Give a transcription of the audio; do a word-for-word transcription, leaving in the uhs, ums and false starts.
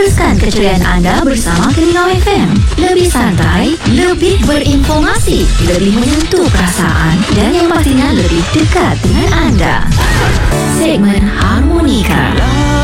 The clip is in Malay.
Teruskan keceriaan anda bersama Kelingau F M. Lebih santai, lebih berinformasi, lebih menyentuh perasaan dan yang pastinya lebih dekat dengan anda. Segmen Harmonika.